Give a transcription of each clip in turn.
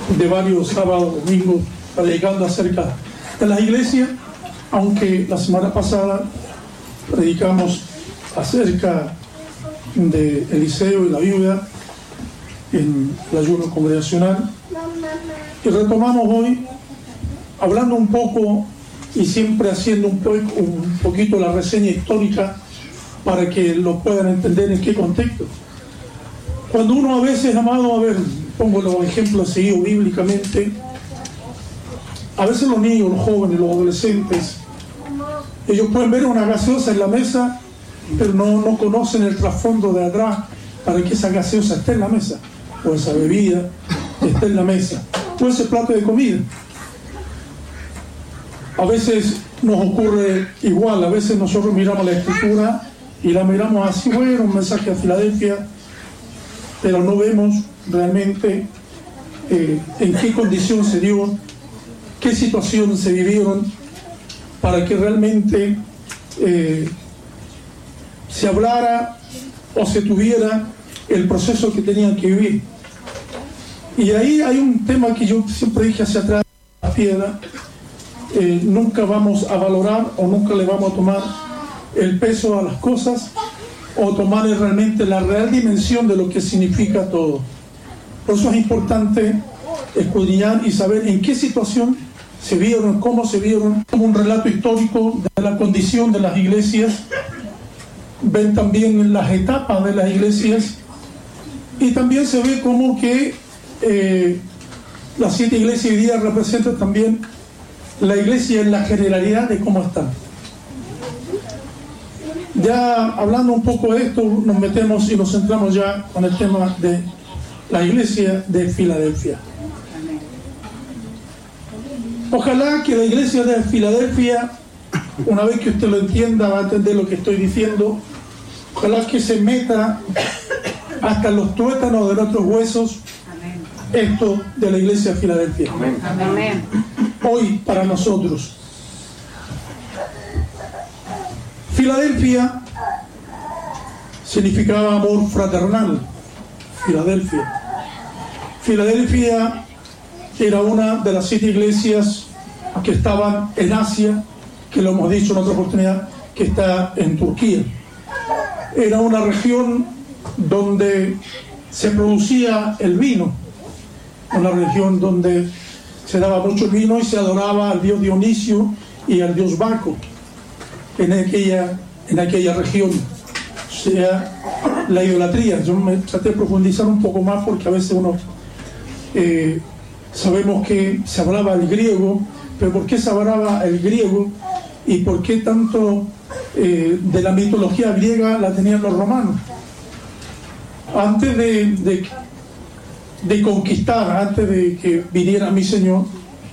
de varios sábados, domingos, predicando acerca de las iglesias, aunque la semana pasada predicamos acerca de Eliseo y la viuda en el ayuno congregacional, y retomamos hoy hablando un poco y siempre haciendo un poquito la reseña histórica para que lo puedan entender en qué contexto. Cuando uno a veces, amado, pongo los ejemplos seguidos bíblicamente, a veces los niños, los jóvenes, los adolescentes, ellos pueden ver una gaseosa en la mesa, pero no conocen el trasfondo de atrás para que esa gaseosa esté en la mesa, o esa bebida esté en la mesa, o ese plato de comida. A veces nos ocurre igual, a veces nosotros miramos la Escritura y la miramos así, bueno, un mensaje a Filadelfia, pero no vemos realmente en qué condición se dio, qué situaciones se vivieron, para que realmente se hablara o se tuviera el proceso que tenían que vivir. Y ahí hay un tema que yo siempre dije hacia atrás, la piedra, nunca vamos a valorar o nunca le vamos a tomar el peso a las cosas o tomar realmente la real dimensión de lo que significa todo. Por eso es importante escudriñar y saber en qué situación se vieron, cómo se vieron, como un relato histórico de la condición de las iglesias, ven también las etapas de las iglesias, y también se ve como que las 7 iglesias hoy día representan también la iglesia en la generalidad de cómo están. Ya hablando un poco de esto, nos metemos y nos centramos ya con el tema de la iglesia de Filadelfia. Ojalá que la iglesia de Filadelfia, una vez que usted lo entienda, va a entender lo que estoy diciendo. Ojalá que se meta hasta los tuétanos de nuestros huesos esto de la iglesia de Filadelfia. Amén. Hoy para nosotros. Filadelfia significaba amor fraternal. Filadelfia era una de las 7 iglesias que estaban en Asia, que lo hemos dicho en otra oportunidad, que está en Turquía. Era una región donde se producía el vino, una región donde se daba mucho vino y se adoraba al dios Dionisio y al dios Baco en aquella región. O sea, la idolatría. Yo me traté de profundizar un poco más porque a veces uno sabemos que se hablaba el griego, pero ¿por qué se hablaba el griego y por qué tanto de la mitología griega la tenían los romanos? Antes de conquistar, antes de que viniera mi Señor,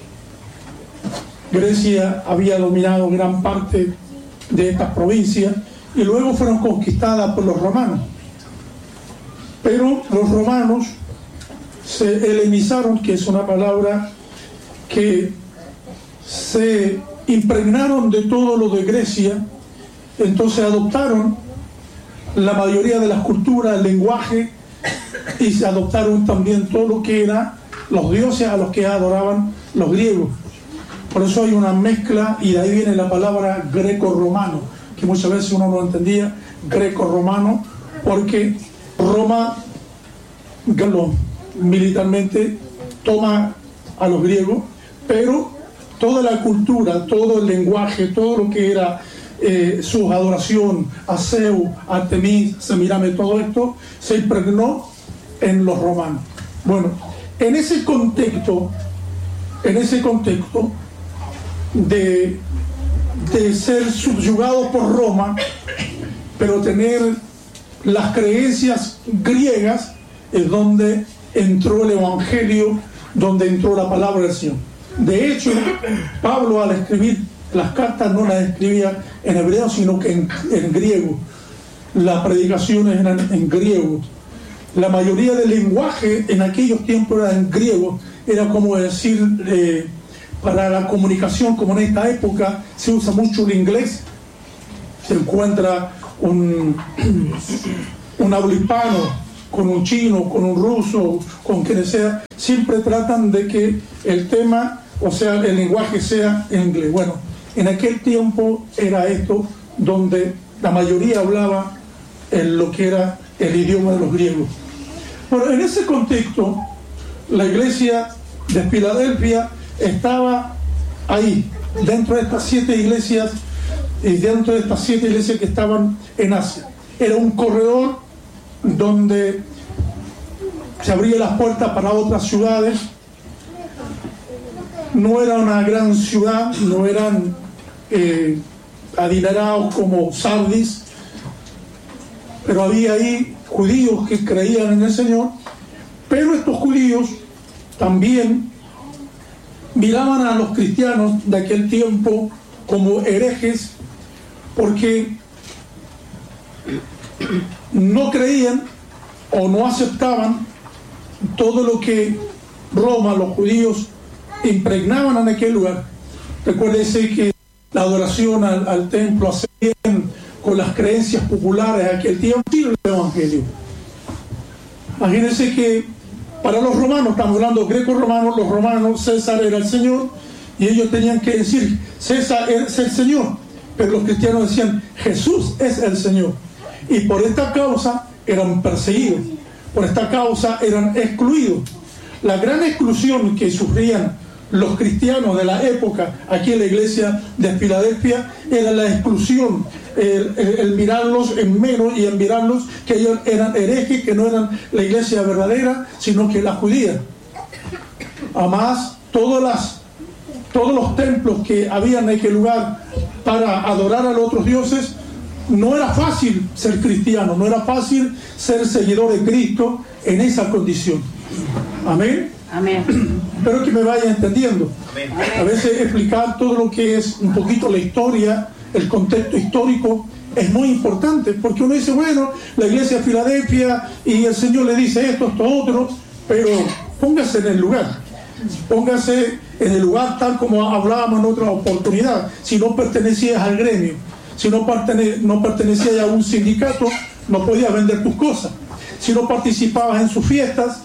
Grecia había dominado gran parte de estas provincias y luego fueron conquistadas por los romanos. Pero los romanos se helenizaron, que es una palabra que se impregnaron de todo lo de Grecia, entonces adoptaron la mayoría de las culturas, el lenguaje, y se adoptaron también todo lo que eran los dioses a los que adoraban los griegos. Por eso hay una mezcla, y de ahí viene la palabra greco-romano, que muchas veces uno no entendía, greco-romano, porque Roma militarmente toma a los griegos, pero toda la cultura, todo el lenguaje, todo lo que era su adoración a Zeus, a Artemis, Semíramis, todo esto se impregnó en los romanos. Bueno, en ese contexto de ser subyugado por Roma, pero tener las creencias griegas, es donde entró el Evangelio, donde entró la palabra del Señor. De hecho, Pablo, al escribir las cartas, no las escribía en hebreo, sino que en griego. Las predicaciones eran en griego. La mayoría del lenguaje en aquellos tiempos era en griego. Era como decir, para la comunicación, como en esta época se usa mucho el inglés, se encuentra un habla hispano con un chino, con un ruso, con quien sea, siempre tratan de que el tema, o sea, el lenguaje sea en inglés. Bueno, en aquel tiempo era esto, donde la mayoría hablaba en lo que era el idioma de los griegos. Bueno, en ese contexto, la iglesia de Filadelfia estaba ahí, dentro de estas 7 iglesias, y dentro de estas 7 iglesias que estaban en Asia. Era un corredor donde se abrían las puertas para otras ciudades. No era una gran ciudad, no eran adinerados como Sardis, pero había ahí judíos que creían en el Señor, pero estos judíos también miraban a los cristianos de aquel tiempo como herejes, porque no creían o no aceptaban todo lo que Roma, los judíos, impregnaban en aquel lugar. Recuérdese que la adoración al templo hacían con las creencias populares de aquel tiempo y el evangelio. Imagínense que para los romanos, estamos hablando greco-romanos, los romanos, César era el Señor, y ellos tenían que decir, César es el Señor, pero los cristianos decían, Jesús es el Señor. Y por esta causa eran perseguidos, por esta causa eran excluidos. La gran exclusión que sufrían los cristianos de la época aquí en la iglesia de Filadelfia era la exclusión, el mirarlos en menos y el mirarlos que ellos eran herejes, que no eran la iglesia verdadera, sino que la judía. Además, todos los templos que había en aquel lugar para adorar a los otros dioses, no era fácil ser cristiano, no era fácil ser seguidor de Cristo en esa condición. Amén. Amén. Espero que me vaya entendiendo. Amén. A veces explicar todo lo que es un poquito la historia, el contexto histórico, es muy importante, porque uno dice, bueno, la iglesia de Filadelfia y el Señor le dice esto otro, pero póngase en el lugar. Póngase en el lugar tal como hablábamos en otra oportunidad. Si no pertenecías al gremio, si no pertenecías a un sindicato, no podías vender tus cosas. Si no participabas en sus fiestas,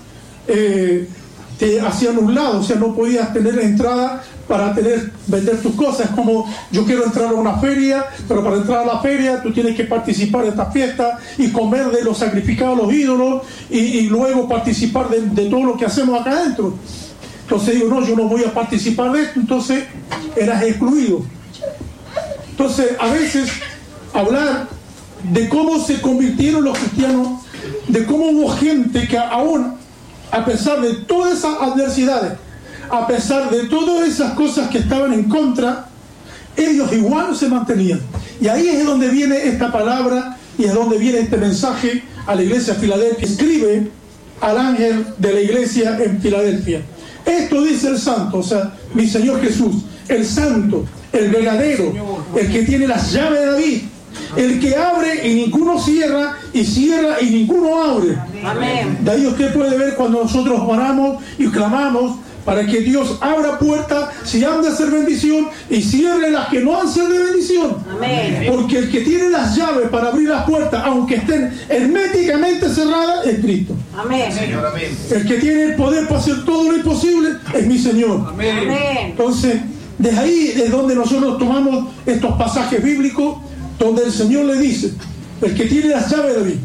te hacían un lado, o sea, no podías tener entrada para vender tus cosas. Es como, yo quiero entrar a una feria, pero para entrar a la feria tú tienes que participar de esta fiesta y comer de los sacrificados a los ídolos y luego participar de todo lo que hacemos acá adentro. Entonces digo, no, yo no voy a participar de esto, entonces eras excluido. Entonces, a veces hablar de cómo se convirtieron los cristianos, de cómo hubo gente que aún, a pesar de todas esas adversidades, a pesar de todas esas cosas que estaban en contra, ellos igual se mantenían. Y ahí es donde viene esta palabra y es donde viene este mensaje a la iglesia de Filadelfia. Escribe al ángel de la iglesia en Filadelfia. Esto dice el santo, o sea, mi Señor Jesús, el santo, el verdadero, el que tiene las llaves de David, el que abre y ninguno cierra, y cierra y ninguno abre. Amén. De ahí usted puede ver cuando nosotros oramos y clamamos para que Dios abra puertas si han de hacer bendición y cierre las que no han de ser de bendición. Amén. Porque el que tiene las llaves para abrir las puertas, aunque estén herméticamente cerradas, es Cristo. Amén. Señor, amén. El que tiene el poder para hacer todo lo imposible es mi Señor. Amén. Entonces, desde ahí es donde nosotros tomamos estos pasajes bíblicos, donde el Señor le dice, el que tiene las llaves de David,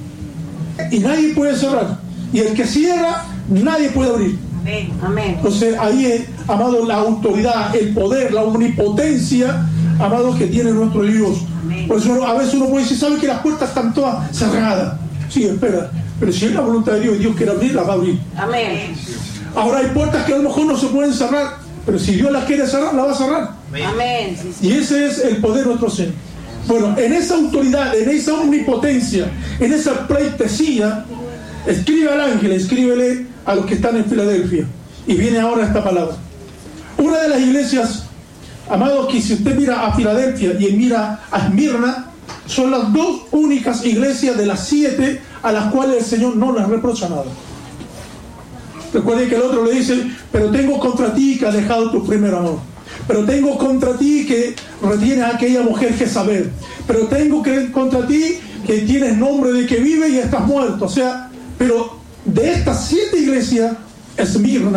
y nadie puede cerrar, y el que cierra, nadie puede abrir. Amén. Entonces ahí es, amado, la autoridad, el poder, la omnipotencia, amado, que tiene nuestro Dios. Por eso a veces uno puede decir, ¿sabe que las puertas están todas cerradas? Sí, espera, pero si es la voluntad de Dios y Dios quiere abrir, las va a abrir. Amén. Ahora hay puertas que a lo mejor no se pueden cerrar, pero si Dios las quiere cerrar, las va a cerrar. Amén. Y ese es el poder de nuestro Señor. Bueno, en esa autoridad, en esa omnipotencia, en esa pleitesía, escribe al ángel, escríbele a los que están en Filadelfia. Y viene ahora esta palabra. Una de las iglesias, amados, que si usted mira a Filadelfia y mira a Esmirna, son las dos únicas iglesias de las 7 a las cuales el Señor no les reprocha nada. Recuerden que el otro le dice, pero tengo contra ti que has dejado tu primer amor. Pero tengo contra ti que retienes a aquella mujer Jezabel. Pero tengo contra ti que tienes nombre de que vive y estás muerto. O sea, Pero de estas 7 iglesias, Esmirna